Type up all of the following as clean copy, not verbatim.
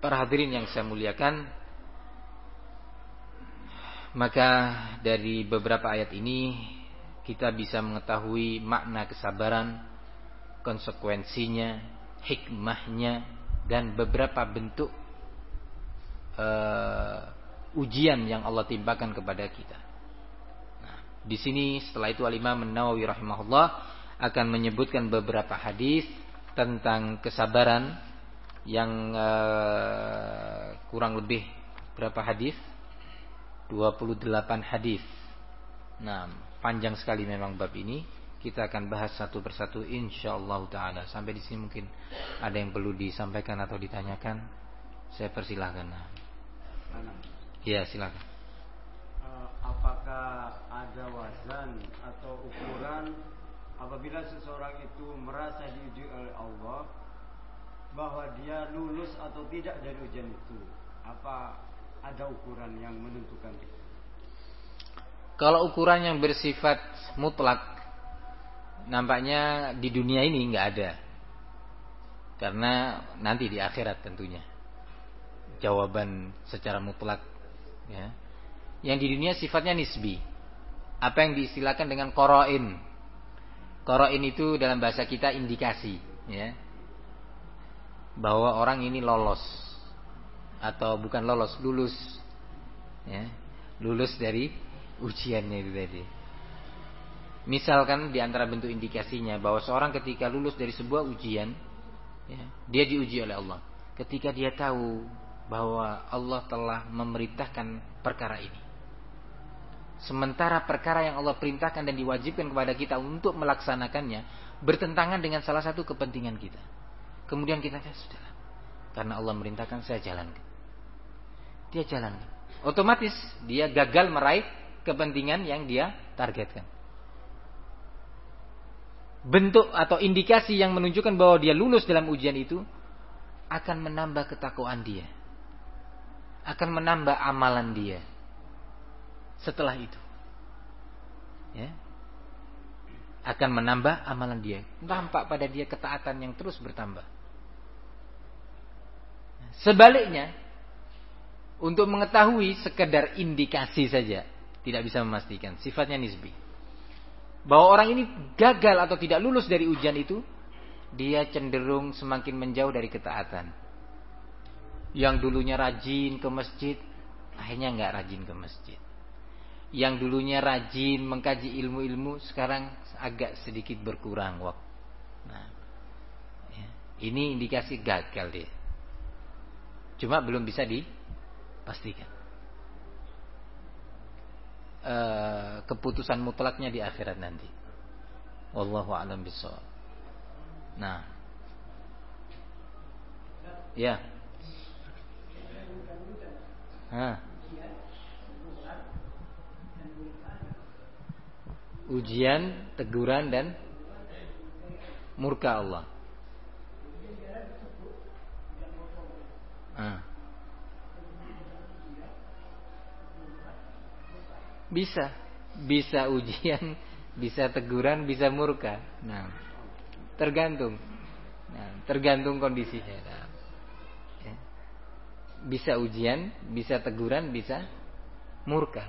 Para hadirin yang saya muliakan, maka dari beberapa ayat ini kita bisa mengetahui makna kesabaran, konsekuensinya, hikmahnya, dan beberapa bentuk ujian yang Allah timpakan kepada kita. Nah, di sini setelah itu Al-Imam An-Nawawi rahimahullah akan menyebutkan beberapa hadis tentang kesabaran yang kurang lebih berapa hadis? 28 hadis. Nah, panjang sekali memang bab ini. Kita akan bahas satu persatu insyaallah taala. Sampai di sini mungkin ada yang perlu disampaikan atau ditanyakan. Saya persilahkan. Ya, silakan. Apakah ada wazan atau ukuran apabila seseorang itu merasa diuji oleh Allah bahwa dia lulus atau tidak dari ujian itu? Apa ada ukuran yang menentukan itu? Kalau ukuran yang bersifat mutlak, nampaknya di dunia ini nggak ada. Karena nanti di akhirat tentunya jawaban secara mutlak, ya. Yang di dunia sifatnya nisbi. Apa yang diistilahkan dengan qarain. Qarain itu dalam bahasa kita indikasi, ya, bahwa orang ini lolos atau bukan lolos, lulus, ya, lulus dari ujiannya itu tadi. Misalkan di antara bentuk indikasinya bahwa seorang ketika lulus dari sebuah ujian, ya, dia diuji oleh Allah. Ketika dia tahu bahwa Allah telah memerintahkan perkara ini, sementara perkara yang Allah perintahkan dan diwajibkan kepada kita untuk melaksanakannya bertentangan dengan salah satu kepentingan kita. Kemudian kita sudahlah, karena Allah merintahkan, saya jalankan. Dia jalankan. Otomatis dia gagal meraih kepentingan yang dia targetkan. Bentuk atau indikasi yang menunjukkan bahwa dia lulus dalam ujian itu akan menambah ketakwaan dia, akan menambah amalan dia. Setelah itu, ya, akan menambah amalan dia. Nampak pada dia ketaatan yang terus bertambah. Sebaliknya, untuk mengetahui sekedar indikasi saja, tidak bisa memastikan, sifatnya nisbi. Bahwa orang ini gagal atau tidak lulus dari ujian itu, dia cenderung semakin menjauh dari ketaatan. Yang dulunya rajin ke masjid, akhirnya nggak rajin ke masjid. Yang dulunya rajin mengkaji ilmu-ilmu, sekarang agak sedikit berkurang waktu. Nah, ya, ini indikasi gagal dia. Cuma belum bisa dipastikan. Keputusan mutlaknya di akhirat nanti. Wallahu a'lam bishawab. Nah, ya. Ujian, teguran dan murka Allah. Bisa ujian, bisa teguran, bisa murka. Nah, tergantung kondisinya. Nah, ya. Bisa ujian, bisa teguran, bisa murka.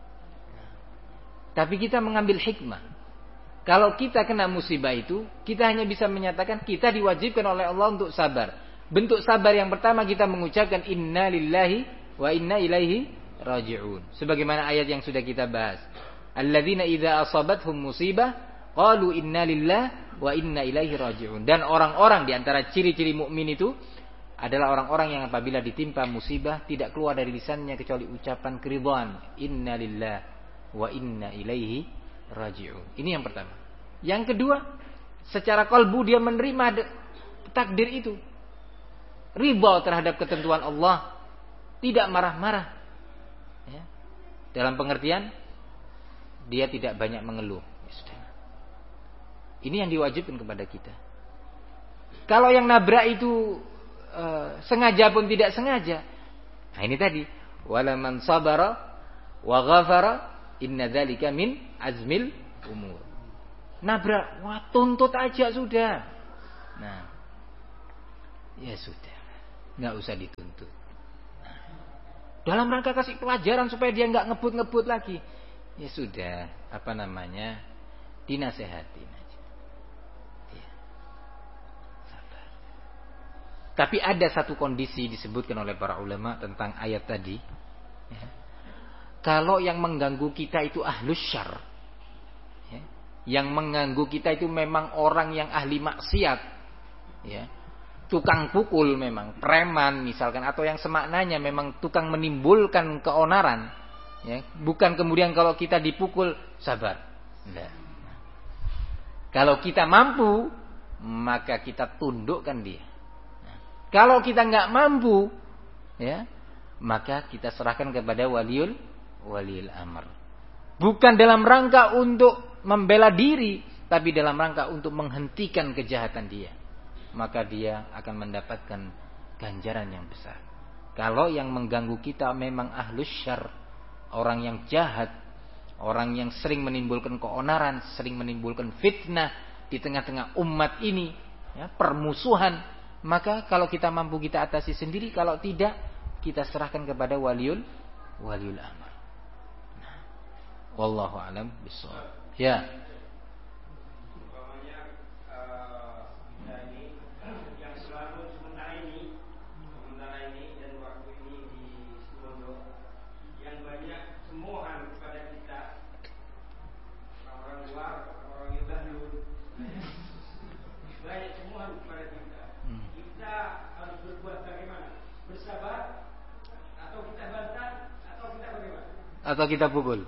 Tapi kita mengambil hikmah. Kalau kita kena musibah itu, kita hanya bisa menyatakan kita diwajibkan oleh Allah untuk sabar. Bentuk sabar yang pertama kita mengucapkan inna lillahi wa inna ilaihi raji'un. Sebagaimana ayat yang sudah kita bahas. Alladzina idza asabathum musibah qalu inna lillahi wa inna ilaihi raji'un. Dan orang-orang di antara ciri-ciri mukmin itu adalah orang-orang yang apabila ditimpa musibah tidak keluar dari lisannya kecuali ucapan keridhaan, inna lillahi wa inna ilaihi raji'un. Ini yang pertama. Yang kedua, secara kalbu dia menerima takdir itu. Ridha terhadap ketentuan Allah, tidak marah-marah. Ya. Dalam pengertian dia tidak banyak mengeluh. Ini yang diwajibkan kepada kita. Kalau yang nabrak itu sengaja pun tidak sengaja, nah ini tadi, wala man sabara wa ghafara inna dzalika min azmil umur. Nabrak, wah tuntut aja sudah. Nah, ya sudah. nggak usah dituntut. Dalam rangka kasih pelajaran supaya dia nggak ngebut-ngebut lagi. Ya sudah, dinasehatin aja. Ya. Sabar. Tapi ada satu kondisi disebutkan oleh para ulama tentang ayat tadi. Ya. Kalau yang mengganggu kita itu ahlus syarr, ya. Yang mengganggu kita itu memang orang yang ahli maksiat, ya. Tukang pukul memang, preman misalkan, atau yang semaknanya memang tukang menimbulkan keonaran, ya. Bukan kemudian kalau kita dipukul sabar. Enggak. Kalau kita mampu, maka kita tundukkan dia. Kalau kita nggak mampu, ya, maka kita serahkan kepada waliul amr. Bukan dalam rangka untuk membela diri, tapi dalam rangka untuk menghentikan kejahatan dia. Maka dia akan mendapatkan ganjaran yang besar. Kalau yang mengganggu kita memang ahlus syarr, orang yang jahat, orang yang sering menimbulkan keonaran, sering menimbulkan fitnah di tengah-tengah umat ini, ya, permusuhan, maka kalau kita mampu kita atasi sendiri, kalau tidak kita serahkan kepada waliul amr. Nah, wallahu a'lam bishawab. Ya. Atau kita pukul.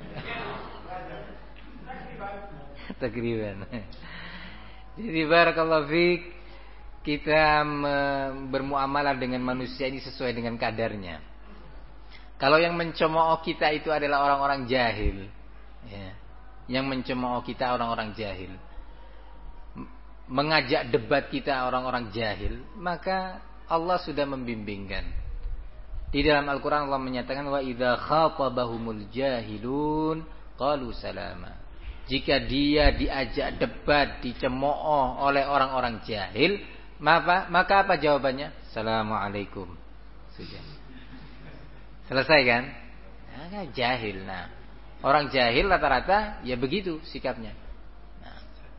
Takriban. Jadi barakallahu fiik, kita bermuamalah dengan manusia ini sesuai dengan kadarnya. Kalau yang mencemooh kita itu adalah orang-orang jahil, ya. Yang mencemooh kita orang-orang jahil, mengajak debat kita orang-orang jahil, maka Allah sudah membimbingkan. Di dalam Al-Quran Allah menyatakan wa idza khatabahumul jahilun qalu salama. Jika dia diajak debat, dicemooh oleh orang-orang jahil, maka apa jawabannya? Assalamualaikum. Sudah. Selesai kan? Nah, jahil. Nah, orang jahil rata-rata ya begitu sikapnya. Nah.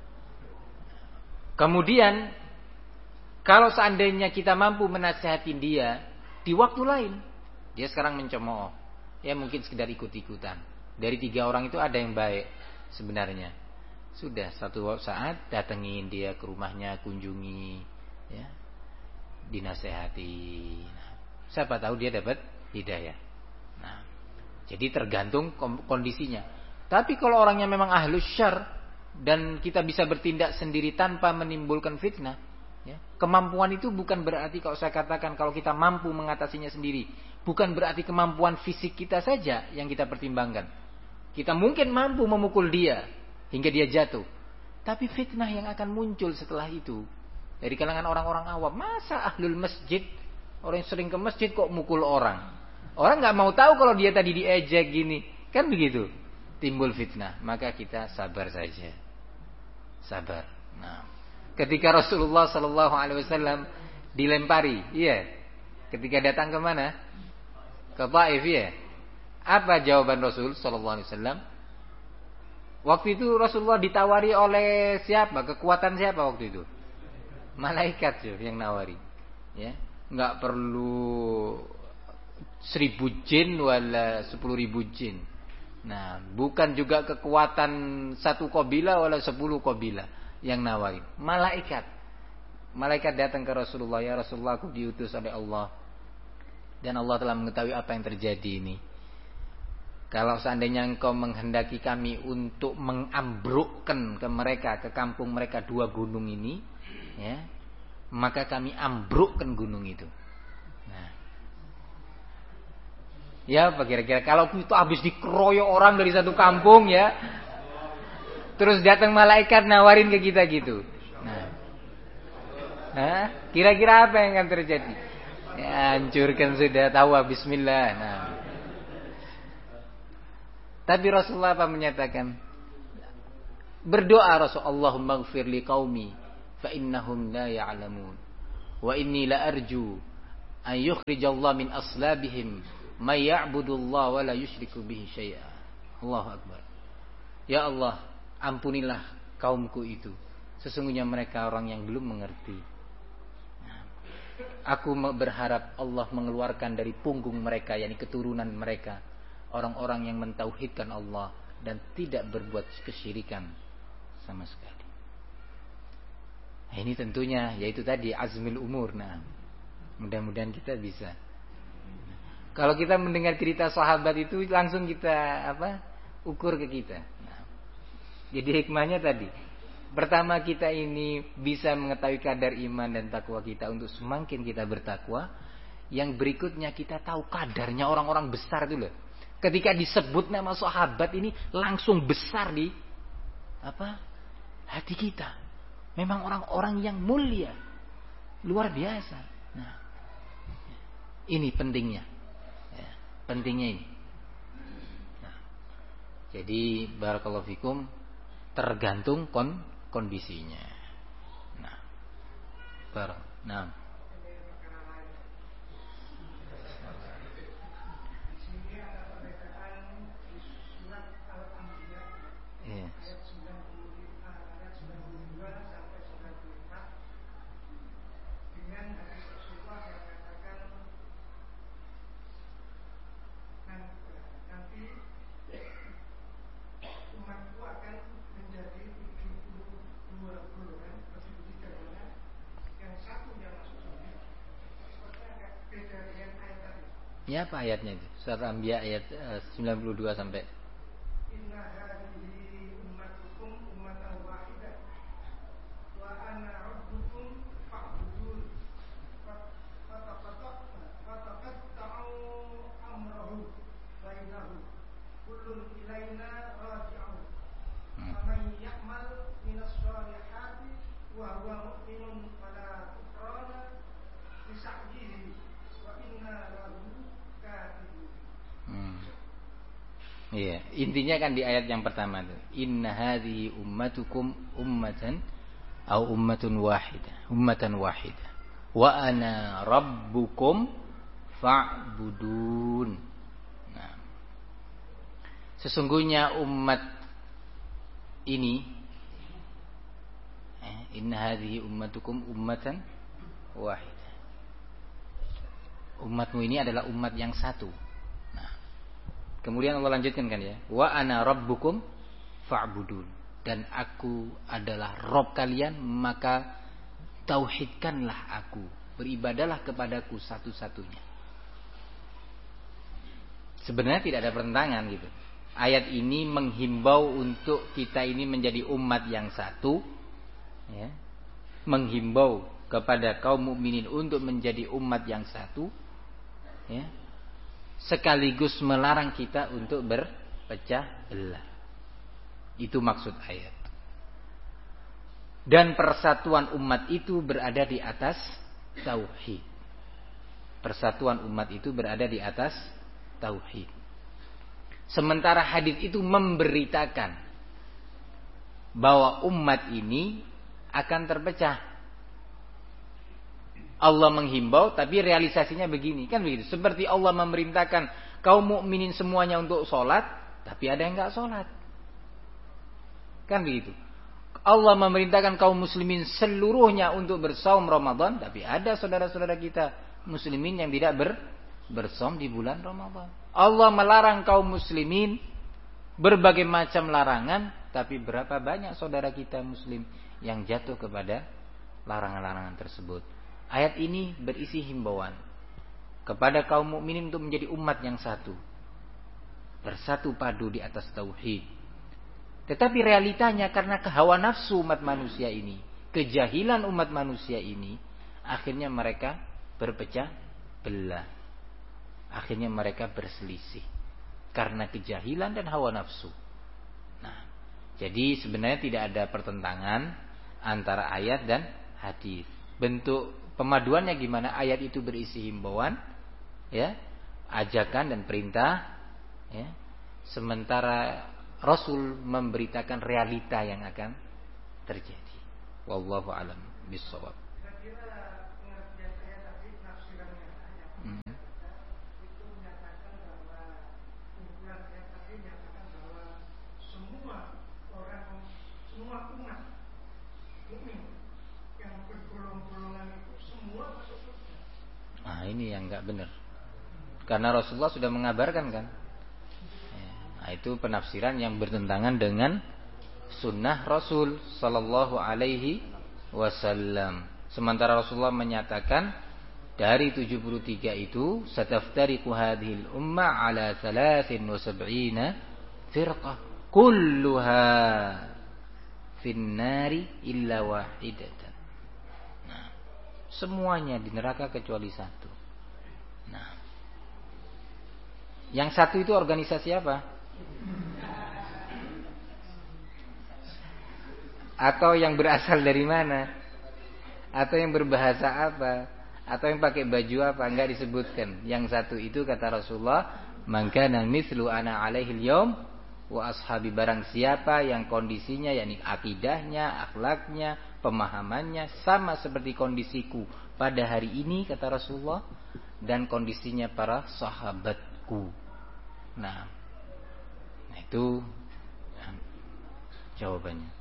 Kemudian kalau seandainya kita mampu menasihatin dia di waktu lain, dia sekarang mencemooh, ya mungkin sekedar ikut-ikutan. Dari 3 orang itu ada yang baik sebenarnya. Sudah satu saat datengin dia ke rumahnya, kunjungi, ya, dinasehati. Nah, siapa tahu dia dapat hidayah. Nah, jadi tergantung kondisinya. Tapi kalau orangnya memang ahlus syarr dan kita bisa bertindak sendiri tanpa menimbulkan fitnah, ya, kemampuan itu bukan berarti kalau saya katakan kalau kita mampu mengatasinya sendiri, bukan berarti kemampuan fisik kita saja yang kita pertimbangkan. Kita mungkin mampu memukul dia hingga dia jatuh, tapi fitnah yang akan muncul setelah itu dari kalangan orang-orang awam. Masa ahlul masjid, orang yang sering ke masjid kok mukul orang? Orang nggak mau tahu kalau dia tadi diejek gini, kan begitu. Timbul fitnah, maka kita sabar saja, sabar. Nah, ketika Rasulullah Sallallahu Alaihi Wasallam dilempari, iya, ketika datang ke mana? Ke Taif, iya. Apa jawaban Rasul Sallallahu Alaihi Wasallam? Waktu itu Rasulullah ditawari oleh siapa? Kekuatan siapa waktu itu? Malaikat yang nawari, ya. Nggak perlu 1000 jin wala 10.000 jin. Nah, bukan juga kekuatan 1 qabilah wala 10 qabilah yang nawari. Malaikat datang ke Rasulullah, ya Rasulullah, aku diutus oleh Allah dan Allah telah mengetahui apa yang terjadi ini. Kalau seandainya engkau menghendaki kami untuk mengambrukkan ke mereka, ke kampung mereka 2 gunung ini, ya, maka kami ambrukkan gunung itu. Nah, ya apa kira-kira kalau itu habis dikeroyok orang dari satu kampung, ya, terus datang malaikat nawarin ke kita gitu. Nah, kira-kira apa yang akan terjadi? Ya, hancurkan sudah, tahu bismillah. Nah. Tapi Rasulullah apa menyatakan? Berdoa Rasul, Allahumma ighfir li qaumi fa innahum la ya'lamun wa inni la arju ay yukhrijallahu min aslabihim may ya'budullaha wa la yusyriku bihi syai'a. Allahu akbar. Ya Allah, ampunilah kaumku itu. Sesungguhnya mereka orang yang belum mengerti. Aku berharap Allah mengeluarkan dari punggung mereka, yakni keturunan mereka, orang-orang yang mentauhidkan Allah dan tidak berbuat kesyirikan sama sekali. Nah, ini tentunya yaitu tadi azmil umur. Nah, mudah-mudahan kita bisa. Kalau kita mendengar cerita sahabat itu langsung kita ukur ke kita. Nah, jadi hikmahnya tadi, pertama kita ini bisa mengetahui kadar iman dan takwa kita untuk semakin kita bertakwa. Yang berikutnya kita tahu kadarnya orang-orang besar itu loh. Ketika disebut nama sahabat ini langsung besar di hati kita. Memang orang-orang yang mulia, luar biasa. Nah, ini pentingnya. Ya, pentingnya ini. Nah, jadi barakallahu fikum, tergantung kondisinya. Nah, iya. Ya, apa ayatnya itu? Surat Al-Anbiya ayat 92 sampai iya, intinya kan di ayat yang pertama itu, inna hadhihi ummatukum ummatan au ummatun wahidah wa ana rabbukum fa'budun. Nah, sesungguhnya umat ini, inna hadhihi ummatukum ummatan wahidah, umatmu ini adalah umat yang satu. Kemudian Allah lanjutkan kan ya, wa ana rabbukum fa'budun, dan aku adalah Rabb kalian, maka tauhidkanlah aku, beribadalah kepadaku satu-satunya. Sebenarnya tidak ada pertentangan gitu. Ayat ini menghimbau untuk kita ini menjadi umat yang satu, ya. Menghimbau kepada kaum mukminin untuk menjadi umat yang satu, ya. Sekaligus melarang kita untuk berpecah belah. Itu maksud ayat. Dan persatuan umat itu berada di atas tauhid. Persatuan umat itu berada di atas tauhid. Sementara hadis itu memberitakan bahwa umat ini akan terpecah. Allah menghimbau tapi realisasinya begini, kan begitu. Seperti Allah memerintahkan kaum mukminin semuanya untuk sholat, tapi ada yang enggak sholat, kan begitu. Allah memerintahkan kaum muslimin seluruhnya untuk bersaum Ramadan, tapi ada saudara-saudara kita muslimin yang tidak bersaum di bulan Ramadan. Allah melarang kaum muslimin berbagai macam larangan, tapi berapa banyak saudara kita muslim yang jatuh kepada larangan-larangan tersebut. Ayat ini berisi himbauan kepada kaum mukminin untuk menjadi umat yang satu, bersatu padu di atas tauhid. Tetapi realitanya karena kehawa nafsu umat manusia ini, kejahilan umat manusia ini, akhirnya mereka berpecah belah. Akhirnya mereka berselisih karena kejahilan dan hawa nafsu. Nah, jadi sebenarnya tidak ada pertentangan antara ayat dan hadis. Bentuk pemaduannya gimana? Ayat itu berisi himbauan, ya, ajakan dan perintah, ya. Sementara Rasul memberitakan realita yang akan terjadi. Wallahu a'lam bishawab. Nah, ini yang enggak benar. Karena Rasulullah sudah mengabarkan kan. Nah, itu penafsiran yang bertentangan dengan sunnah Rasul sallallahu alaihi wasallam. Sementara Rasulullah menyatakan dari 73 itu sataftariqu hadhil umma ala 73 firqah kulluha finnari illa wahidatan. Nah, semuanya di neraka kecuali satu. Nah, yang satu itu organisasi apa? Atau yang berasal dari mana? Atau yang berbahasa apa? Atau yang pakai baju apa? Enggak disebutkan. Yang satu itu kata Rasulullah, "Man kana mithlu ana alaihil yaum wa ashabi", barang siapa yang kondisinya yakni akidahnya, akhlaknya, pemahamannya sama seperti kondisiku pada hari ini kata Rasulullah, dan kondisinya para sahabatku. Nah, itu jawabannya.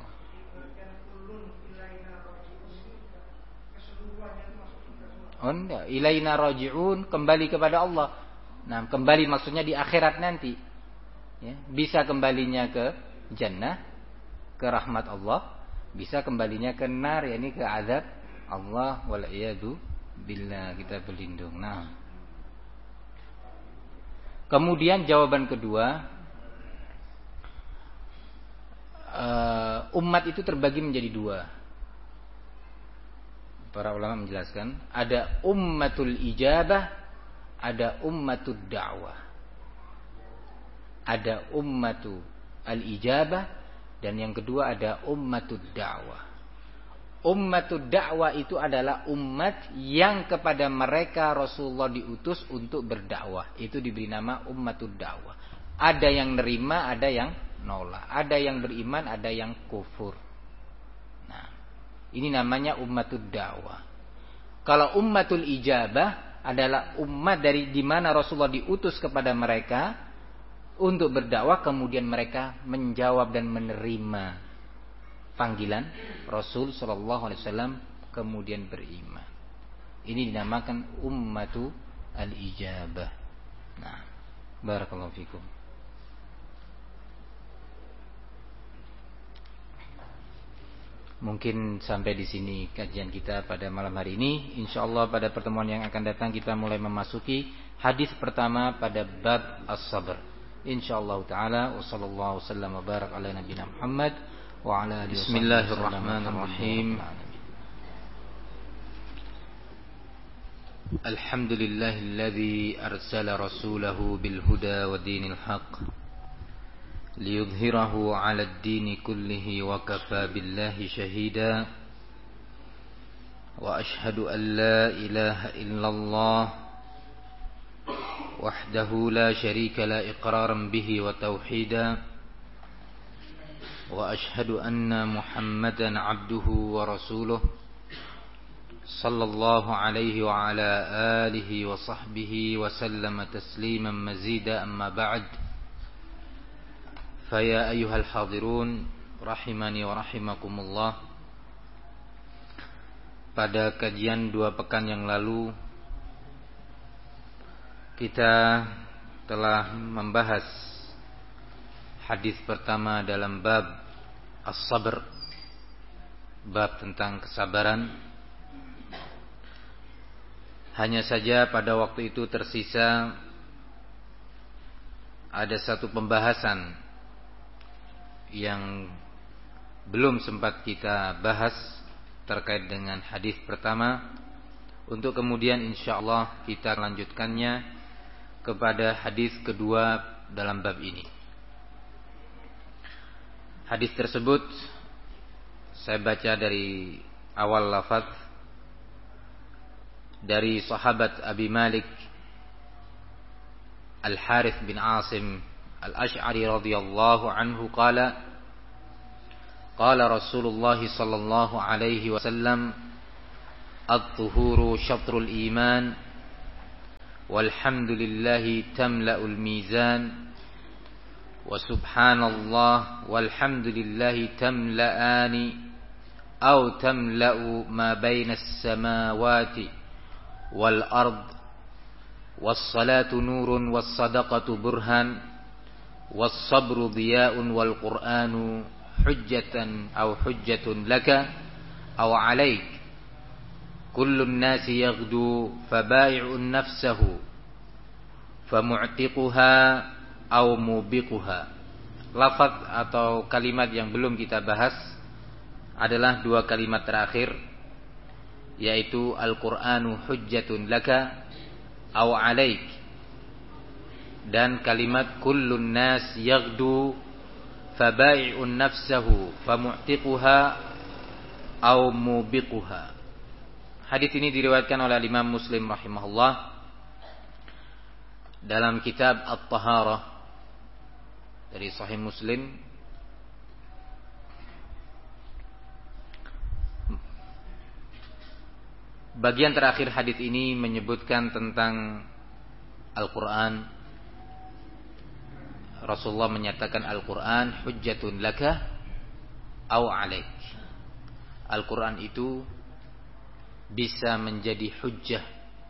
Oh enggak, ilaina raji'un, kembali kepada Allah. Nah, kembali maksudnya di akhirat nanti. Ya, bisa kembalinya ke jannah, ke rahmat Allah, bisa kembalinya ke nar, yakni ke azab Allah, wal iyadu billah, kita berlindung. Nah, kemudian jawaban kedua, umat itu terbagi menjadi dua. Para ulama menjelaskan, ada ummatul ijabah, ada ummatud da'wah. Ada ummatu al-ijabah, dan yang kedua ada ummatud da'wah. Ummatud da'wah itu adalah umat yang kepada mereka Rasulullah diutus untuk berdakwah. Itu diberi nama ummatud da'wah. Ada yang nerima, ada yang nolak. Ada yang beriman, ada yang kufur. Ini namanya ummatud da'wah. Kalau ummatul ijabah adalah umat dari di mana Rasulullah diutus kepada mereka untuk berdakwah, kemudian mereka menjawab dan menerima panggilan Rasul sallallahu alaihi wasallam, kemudian beriman. Ini dinamakan ummatu al-ijabah. Nah, barakallahu fikum. Mungkin sampai di sini kajian kita pada malam hari ini. Insyaallah pada pertemuan yang akan datang kita mulai memasuki hadis pertama pada bab as-sabr. Insyaallah taala. Wassallallahu wasallam wa barak ala nabiyina Muhammad wa ala alihi. Bismillahirrahmanirrahim. Alhamdulillahilladzi arsala rasulahu bil huda wa dinil haqq liyudhhirahu 'alad dini kullihi wa kafa billahi shahida wa ashhadu an la ilaha illallah wahdahu la syarika la iqraran bihi wa tauhida wa ashhadu anna Muhammadan 'abduhu wa rasuluh sallallahu alaihi wa ala alihi wa sahbihi wa sallama tasliman mazida, amma ba'd. Faya ayyuhal hadirun rahimani wa rahimakumullah. Pada kajian 2 pekan yang lalu kita telah membahas hadis pertama dalam bab as-sabr, bab tentang kesabaran. Hanya saja pada waktu itu tersisa ada satu pembahasan yang belum sempat kita bahas terkait dengan hadis pertama, untuk kemudian insyaallah kita lanjutkannya kepada hadis kedua dalam bab ini. Hadis tersebut saya baca dari awal lafaz dari sahabat Abi Malik Al-Harith bin Asim Al-Ash'ari radhiyallahu anhu qala Rasulullah sallallahu alaihi wasallam at-tuhuru syatrul iman walhamdulillahi tamla'ul mizan wa subhanallah walhamdulillahi tamla'ani aw tamla'u ma bainas samawati wal ard, was salatu nurun, was sadaqatu burhan, was sabru diya'un, wal qur'anu hujjatan aw hujjatun laka aw 'alaik. Kullun nasi yaghdu fabai'un nafsahu famu'tiquha aw mubiquha. Lafaz atau kalimat yang belum kita bahas adalah dua kalimat terakhir, yaitu Al-Qur'anu hujjatun laka aw 'alaik, dan kalimat kullun nas yaghdu fabai'un nafsahu famu'tiquha aw mubiquha. Hadis ini diriwayatkan oleh Imam Muslim rahimahullah dalam kitab At-Taharah dari Sahih Muslim. Bagian terakhir hadis ini menyebutkan tentang Al-Quran. Rasulullah menyatakan Al-Quran hujjatun laka aw 'alaik. Al-Quran itu bisa menjadi hujjah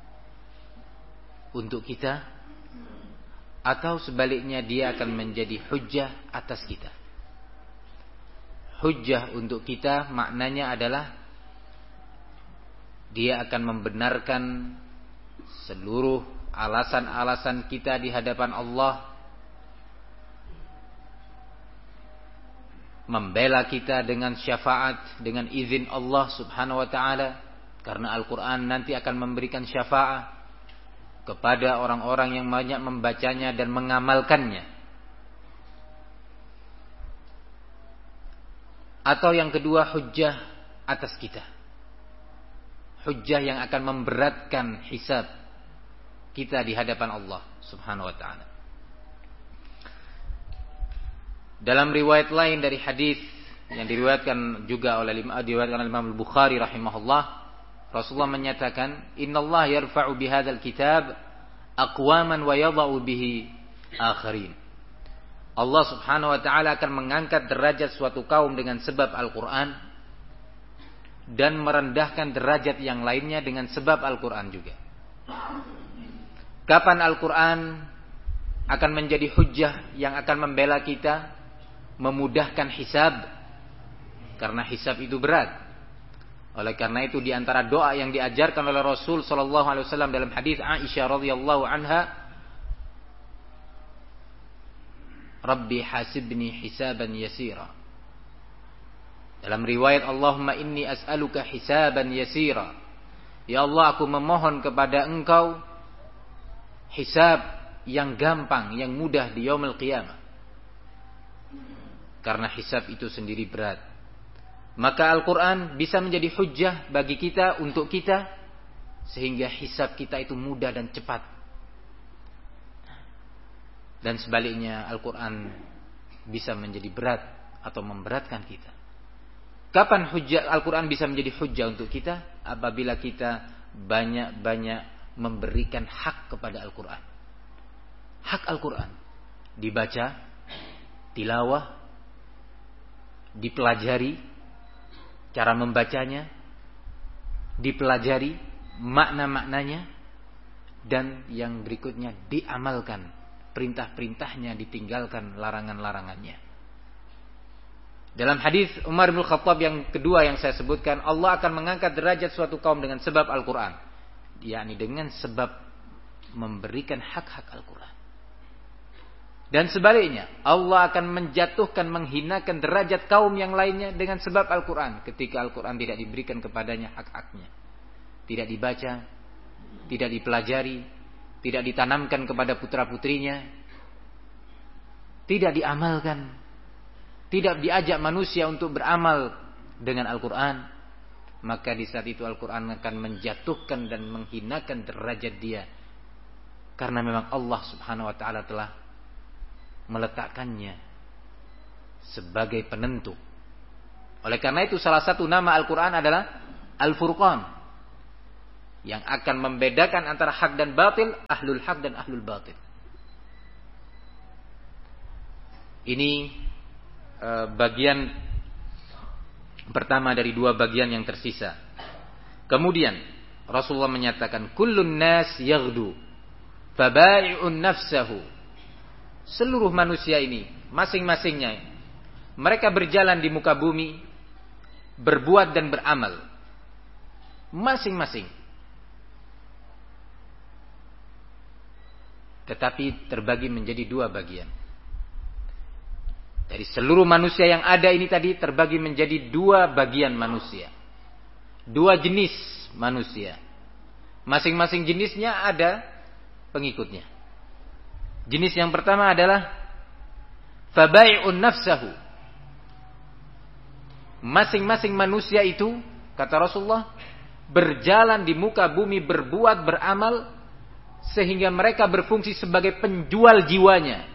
untuk kita, atau sebaliknya dia akan menjadi hujjah atas kita. Hujjah untuk kita maknanya adalah dia akan membenarkan seluruh alasan-alasan kita di hadapan Allah, membela kita dengan syafaat, dengan izin Allah subhanahu wa ta'ala, karena Al-Quran nanti akan memberikan syafaat kepada orang-orang yang banyak membacanya dan mengamalkannya. Atau yang kedua, hujjah atas kita, hujjah yang akan memberatkan hisab kita di hadapan Allah subhanahu wa ta'ala. Dalam riwayat lain dari hadis yang diriwayatkan juga oleh Imam Al-Bukhari rahimahullah, Rasulullah menyatakan, "Innallaha yarfa'u bihadzal kitab aqwaman wa yadha'u bihi akharin." Allah Subhanahu wa taala akan mengangkat derajat suatu kaum dengan sebab Al-Qur'an, dan merendahkan derajat yang lainnya dengan sebab Al-Qur'an juga. Kapan Al-Qur'an akan menjadi hujjah yang akan membela kita, memudahkan hisab, karena hisab itu berat. Oleh karena itu di antara doa yang diajarkan oleh Rasul sallallahu alaihi wasallam dalam hadis Aisyah radhiyallahu anha, Rabbi hasibni hisaban yasira. Dalam riwayat, Allahumma inni as'aluka hisaban yasira. Ya Allah, aku memohon kepada Engkau hisab yang gampang, yang mudah di yaumul qiyamah. Karena hisab itu sendiri berat. Maka Al-Quran bisa menjadi hujjah bagi kita, untuk kita, sehingga hisab kita itu mudah dan cepat. Dan sebaliknya, Al-Quran bisa menjadi berat atau memberatkan kita. Kapan hujjah Al-Quran bisa menjadi hujjah untuk kita? Apabila kita banyak-banyak memberikan hak kepada Al-Quran. Hak Al-Quran dibaca, tilawah, dipelajari cara membacanya, dipelajari makna-maknanya, dan yang berikutnya diamalkan perintah-perintahnya, ditinggalkan larangan-larangannya. Dalam hadis Umar bin Khattab yang kedua yang saya sebutkan, Allah akan mengangkat derajat suatu kaum dengan sebab Al-Quran, yakni dengan sebab memberikan hak-hak Al-Quran. Dan sebaliknya, Allah akan menjatuhkan, menghinakan derajat kaum yang lainnya dengan sebab Al-Quran, ketika Al-Quran tidak diberikan kepadanya hak-haknya, tidak dibaca, tidak dipelajari, tidak ditanamkan kepada putra-putrinya, tidak diamalkan, tidak diajak manusia untuk beramal dengan Al-Quran. Maka di saat itu Al-Quran akan menjatuhkan dan menghinakan derajat dia, karena memang Allah subhanahu wa ta'ala telah meletakkannya sebagai penentu. Oleh karena itu salah satu nama Al-Quran adalah Al-Furqan, yang akan membedakan antara hak dan batil, ahlul hak dan ahlul batil. Ini bagian pertama dari dua bagian yang tersisa. Kemudian Rasulullah menyatakan kullun nas yaghdu fabai'un nafsahu. Seluruh manusia ini masing-masingnya mereka berjalan di muka bumi, berbuat dan beramal masing-masing. Tetapi terbagi menjadi dua bagian. Dari seluruh manusia yang ada ini tadi terbagi menjadi dua bagian manusia. Dua jenis manusia. Masing-masing jenisnya ada pengikutnya. Jenis yang pertama adalah fabai'un nafsahu. Masing-masing manusia itu, kata Rasulullah, berjalan di muka bumi, berbuat, beramal, sehingga mereka berfungsi sebagai penjual jiwanya.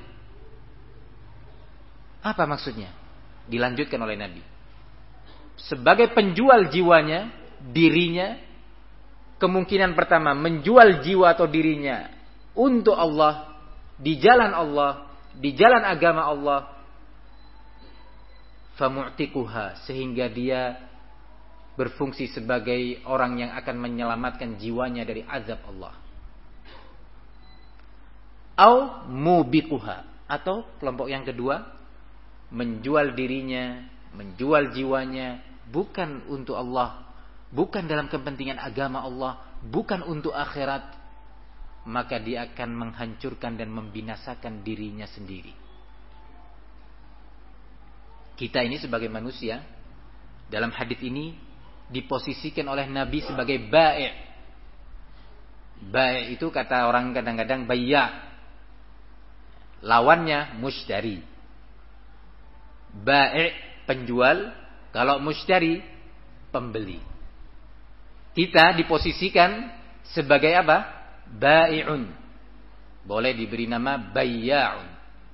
Apa maksudnya? Dilanjutkan oleh Nabi. Sebagai penjual jiwanya, dirinya, kemungkinan pertama menjual jiwa atau dirinya untuk Allah, di jalan Allah, di jalan agama Allah, famu'tikuha, sehingga dia berfungsi sebagai orang yang akan menyelamatkan jiwanya dari azab Allah. Au mubiquha, atau kelompok yang kedua menjual dirinya, menjual jiwanya bukan untuk Allah, bukan dalam kepentingan agama Allah, bukan untuk akhirat, maka dia akan menghancurkan dan membinasakan dirinya sendiri. Kita ini sebagai manusia dalam hadis ini diposisikan oleh Nabi sebagai bai'. Bai' itu kata orang kadang-kadang bayya, lawannya mushtari. Bai' penjual, kalau mushtari pembeli. Kita diposisikan sebagai apa? Bai'un. Boleh diberi nama bayya'un.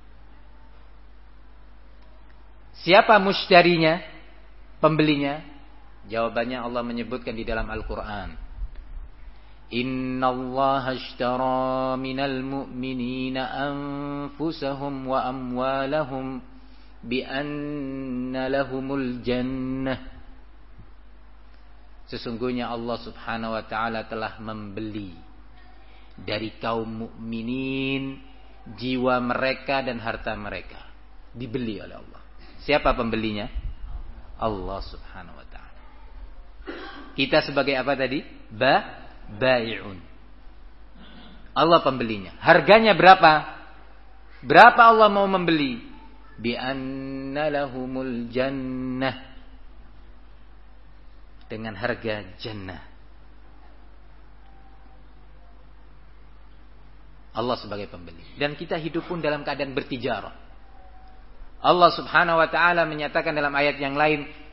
Siapa mushtarinya? Pembelinya? Jawabannya Allah menyebutkan di dalam Al-Quran. Innallaha ashtara minal mu'minina anfusahum wa amwalahum bi'anna lahumul jannah. Sesungguhnya Allah subhanahu wa ta'ala telah membeli dari kaum mukminin jiwa mereka dan harta mereka. Dibeli oleh Allah. Siapa pembelinya? Allah subhanahu wa ta'ala. Kita sebagai apa tadi? Bai'un. Allah pembelinya. Harganya berapa? Berapa Allah mau membeli? Bi'anna lahumul jannah, dengan harga jannah. Allah sebagai pembeli. Dan kita hidup pun dalam keadaan bertijarah. Allah subhanahu wa ta'ala menyatakan dalam ayat yang lain,